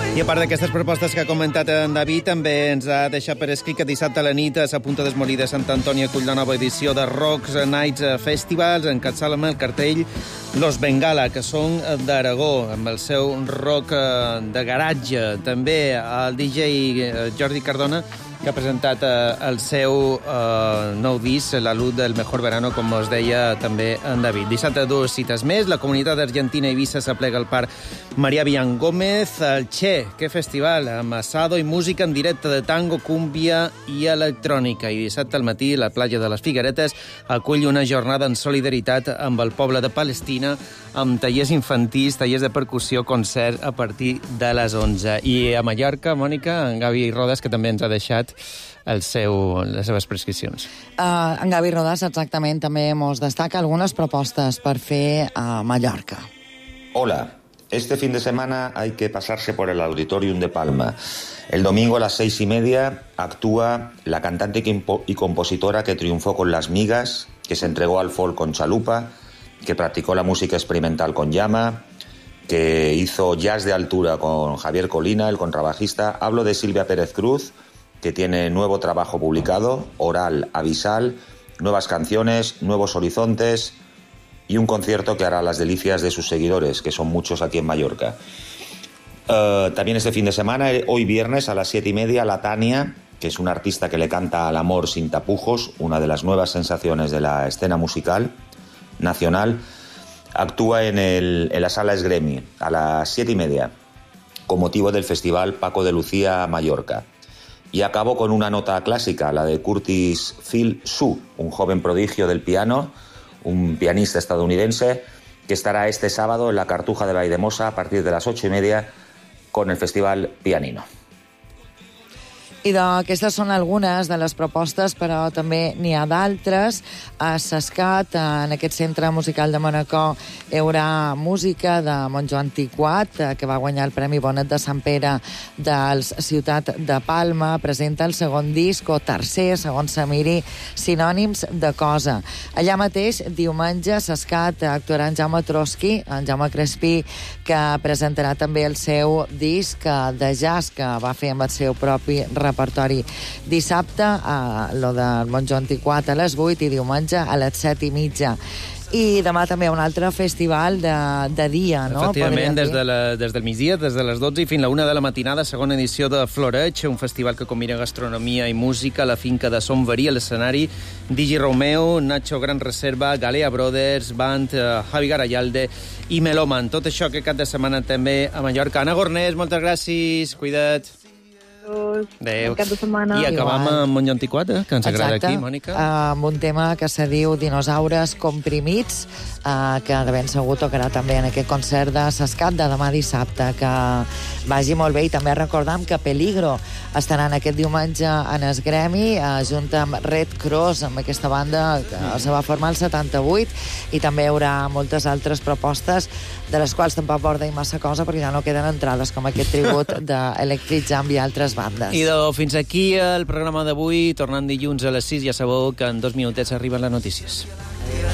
I a part d'aquestes propostes que ha comentat en David, també ens ha deixat per escrit que dissabte a la nit s'apunta d'Esmolí de Sant Antoni acull la nova edició de Rocks Nights Festivals, encapçala amb el cartell Los Bengala, que són d'Aragó, amb el seu rock de garatge. També el DJ Jordi Cardona, que ha presentat el seu nou disc, La luz del mejor verano, com us deia també en David. Dissabte, 2 cites més. La comunitat argentina Eivissa s'aplega al Parc María Villán Gómez. El Che, que festival, amb assado i música en directe de tango, cúmbia i electrònica. I dissabte al matí, la platja de les Figueretes acull una jornada en solidaritat amb el poble de Palestina, amb tallers infantils, tallers de percussió, concert a partir de les 11. I a Mallorca, Mònica, en Gavi Rodas, que també ens ha deixat les seves prescripcions. En Gavi Rodas, exactament, també ens destaca algunes propostes per fer a Mallorca. Hola, este fin de semana hay que pasarse por el Auditorium de Palma. El domingo a las 6:30 actúa la cantante y compositora que triunfó con Las Migas, que se entregó al folk con Chalupa, que practicó la música experimental con Llama, que hizo jazz de altura con Javier Colina, el contrabajista. Hablo de Silvia Pérez Cruz, que tiene nuevo trabajo publicado, Oral Avisal, nuevas canciones, nuevos horizontes y un concierto que hará las delicias de sus seguidores, que son muchos aquí en Mallorca. También este fin de semana, hoy viernes a las 7:30, La Tania, que es una artista que le canta al amor sin tapujos, una de las nuevas sensaciones de la escena musical nacional, actúa en la Sala Esgremi a las 7:30 con motivo del Festival Paco de Lucía Mallorca. Y acabo con una nota clásica, la de Curtis Phil Su, un joven prodigio del piano, un pianista estadounidense, que estará este sábado en la Cartuja de Valldemossa a partir de las 8:30 con el Festival Pianino. I aquestes són algunes de les propostes, però també n'hi ha d'altres. A Sescat, en aquest centre musical de Manacor, hi haurà música de Montjoan Tiquat, que va guanyar el Premi Bonet de Sant Pere de Ciutat de Palma. Presenta el segon disc, o tercer, segons se miri, Sinònims de cosa. Allà mateix, diumenge, a Sescat, actuarà en Jaume Trotsky, en Jaume Crespí, que presentarà també el seu disc de jazz, que va fer amb el seu propi repertori. Dissabte, lo del Montjoan Tiquat a les 8 i diumenge a les 7:30. I demà també un altre festival de dia, no? Efectivament, des del migdia, des de les 12 i fins a la 1 de la matinada, segona edició de Floreig, un festival que combina gastronomia i música a la finca de Son Verí, a l'escenari Digi Romeo, Nacho Gran Reserva, Galea Brothers, Band, Javi Garayalde i Meloman. Tot això aquest cap de setmana també a Mallorca. Anna Gornés, moltes gràcies, cuida't. Adéu. Cap de setmana. I acabam amb Montjoan Tiquat, que ens agrada aquí, Mònica. Amb un tema que se diu Dinosaures comprimits, que de ben segur tocarà també en aquest concert de Sescat de demà dissabte. Que vagi molt bé. I també recordam que Peligro estaran aquest diumenge en Esgremi, junt amb Red Cross, amb aquesta banda que se va formar el 78, i també hi haurà moltes altres propostes, de les quals tampoc vol dir massa cosa, perquè ja no queden entrades, com aquest tribut d'Electric Jam i altres bandes. I fins aquí el programa d'avui, tornant dilluns a les 6, ja sabeu que en 2 minutets arriben les notícies.